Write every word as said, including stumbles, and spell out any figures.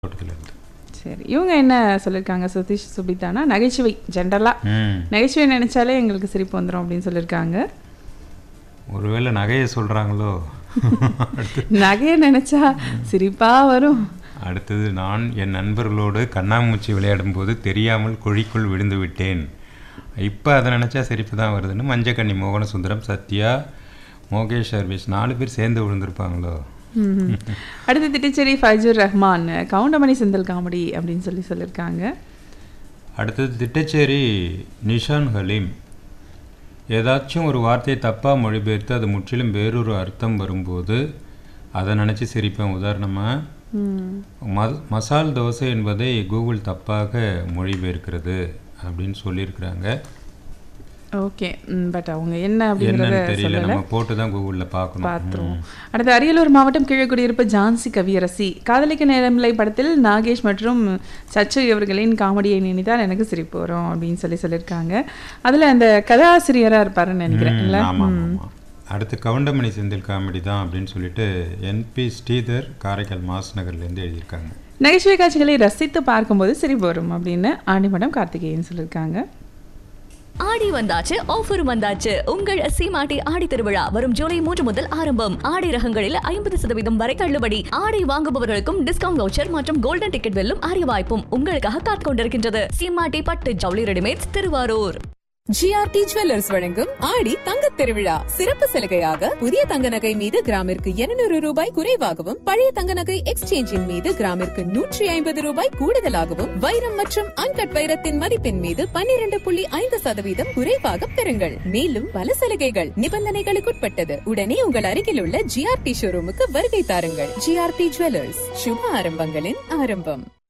தோட்டத்திலிருந்து. சரி, இவங்க என்ன சொல்லியிருக்காங்க சதீஷ் சுபிதானா? நகைச்சுவை ஜென்ரலாக ம் நகைச்சுவை நினைச்சாலே எங்களுக்கு சிரிப்பு வந்துடும் அப்படின்னு சொல்லியிருக்காங்க. ஒருவேளை நகையை சொல்கிறாங்களோ. நகையை நினைச்சா சிரிப்பா வரும். அடுத்தது, நான் என் நண்பர்களோடு கண்ணாமூச்சி விளையாடும் போது தெரியாமல் குழிக்குள் விழுந்து விட்டேன். இப்போ அதை நினச்சா சிரிப்பு தான் வருதுன்னு மஞ்சக்கண்ணி மோகனசுந்தரம், சத்யா, மோகேஷ் சர்வீஸ் நாலு பேர் சேர்ந்து விழுந்திருப்பாங்களோ. ம். அடுத்து திட்டச்சேரி ஃபைஜூர் ரஹ்மான் கவுண்டமணி செந்தில் காமெடி அப்படின்னு சொல்லி சொல்லியிருக்காங்க. அடுத்தது திட்டச்சேரி நிஷான் ஹலீம், ஏதாச்சும் ஒரு வார்த்தையை தப்பாக மொழிபெயர்த்து அது முற்றிலும் வேறொரு அர்த்தம் வரும்போது அதை நினச்சி சிரிப்பேன். உதாரணமாக, ம மசால் தோசை என்பதை கூகுள் தப்பாக மொழிபெயர்க்கிறது அப்படின்னு சொல்லியிருக்கிறாங்க. ஓகே, பட் அவங்க என்ன அப்படிங்கிறத என்னன்னு தெரியல, சொல்லலை, நம்ம போட்டு தான் கூகுளில் பார்க்கணும். பார்த்துருவோம். அடுத்து அரியலூர் மாவட்டம் கீழக்குடியிருப்பு ஜான்சி கவியரசி, காதலிக்க நேரமில்லை படத்தில் நாகேஷ் மற்றும் சச்சு இவர்களின் காமெடியை நினைத்தால் எனக்கு சிரிப்பு வரும் அப்படின்னு சொல்லி சொல்லியிருக்காங்க. அதில் அந்த கதாசிரியராக இருப்பாருன்னு நினைக்கிறேன் ம், இல்லை? ஆமாம் ஆமாம். அடுத்து கவுண்டமணி செந்தில் காமெடி தான் அப்படின்னு சொல்லிட்டு என்பி ஸ்ரீதர் காரைக்கால் மாஸ் நகர்லேருந்து எழுதியிருக்காங்க. நகைச்சுவை காட்சிகளை ரசித்து பார்க்கும்போது சிரிப்பு வரும் அப்படின்னு ஆண்டிமடம் கார்த்திகேயன் சொல்லியிருக்காங்க. ஆடி வந்தாச்சு, ஆஃபரும் வந்தாச்சு. உங்கள் சீமாட்டி ஆடி திருவிழா வரும் ஜூலை மூன்று முதல் ஆரம்பம். ஆடை ரகங்களில் ஐம்பது சதவீதம் வரை தள்ளுபடி. ஆடை வாங்குபவர்களுக்கும் டிஸ்கவுண்ட் வவுச்சர் மற்றும் கோல்டன் டிக்கெட் வெல்லும் அரிய வாய்ப்பும் உங்களுக்காக காத்துக் கொண்டிருக்கின்றது. சீமாட்டி பட்டு ஜவுளி ரெடிமேட்ஸ், திருவாரூர். ஜிஆர்டி ஜுவல்லர்ஸ் வழங்கும் ஆடி தங்கத் திருவிழா சிறப்பு சலுகையாக புதிய தங்க நகை மீது கிராமிற்கு இருநூறு ரூபாய் குறைவாகவும், பழைய தங்க நகை எக்ஸ்சேஞ்சின் மீது கிராமிற்கு நூற்றி ஐம்பது ரூபாய் கூடுதலாகவும், வைரம் மற்றும் அன்கட் வைரத்தின் மதிப்பின் மீது பன்னிரண்டு புள்ளி ஐந்து சதவீதம் குறைவாக பெறுங்கள். மேலும் பல சலுகைகள் நிபந்தனைகளுக்குட்பட்டது. உடனே உங்கள் அருகில் உள்ள ஜிஆர்டி ஷோரூமுக்கு வருகை தாருங்கள். ஜிஆர்டி ஜுவல்லர்ஸ், சுப ஆரம்பங்களின் ஆரம்பம்.